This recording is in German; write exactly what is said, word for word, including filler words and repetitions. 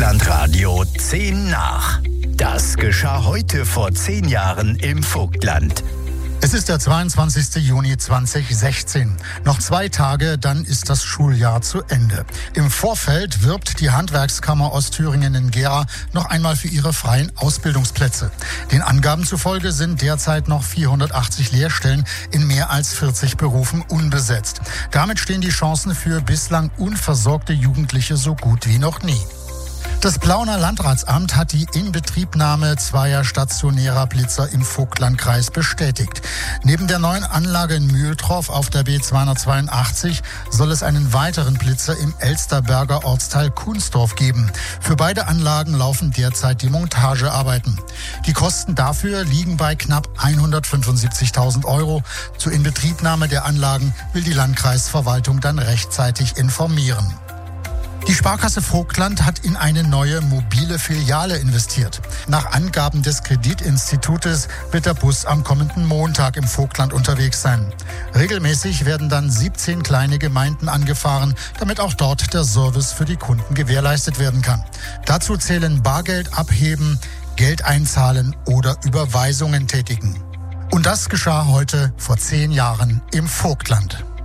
Vogtlandradio zehn nach. Das geschah heute vor zehn Jahren im Vogtland. Es ist der zweiundzwanzigste Juni zweitausendsechzehn. Noch zwei Tage, dann ist das Schuljahr zu Ende. Im Vorfeld wirbt die Handwerkskammer Ostthüringen in Gera noch einmal für ihre freien Ausbildungsplätze. Den Angaben zufolge sind derzeit noch vierhundertachtzig Lehrstellen in mehr als vierzig Berufen unbesetzt. Damit stehen die Chancen für bislang unversorgte Jugendliche so gut wie noch nie. Das Plauner Landratsamt hat die Inbetriebnahme zweier stationärer Blitzer im Vogtlandkreis bestätigt. Neben der neuen Anlage in Mühltroff auf der B zweihundertzweiundachtzig soll es einen weiteren Blitzer im Elsterberger Ortsteil Kunsdorf geben. Für beide Anlagen laufen derzeit die Montagearbeiten. Die Kosten dafür liegen bei knapp hundertfünfundsiebzigtausend Euro. Zur Inbetriebnahme der Anlagen will die Landkreisverwaltung dann rechtzeitig informieren. Die Sparkasse Vogtland hat in eine neue mobile Filiale investiert. Nach Angaben des Kreditinstitutes wird der Bus am kommenden Montag im Vogtland unterwegs sein. Regelmäßig werden dann siebzehn kleine Gemeinden angefahren, damit auch dort der Service für die Kunden gewährleistet werden kann. Dazu zählen Bargeld abheben, Geld einzahlen oder Überweisungen tätigen. Und das geschah heute vor zehn Jahren im Vogtland.